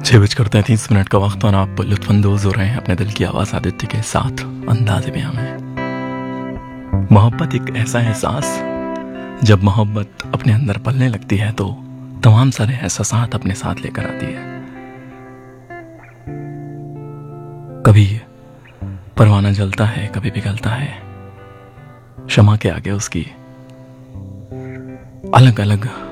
6:30 का वक्त और आप लुत्फानंदोज हो रहे हैं अपने दिल की आवाज़ आदित्य के साथ अंदाज़े बयां में। मोहब्बत एक ऐसा एहसास, जब मोहब्बत अपने अंदर पलने लगती है तो तमाम सारे एहसासात अपने साथ लेकर आती है। कभी परवाना जलता है, कभी पिघलता है। शमा के आगे उसकी अलग अलग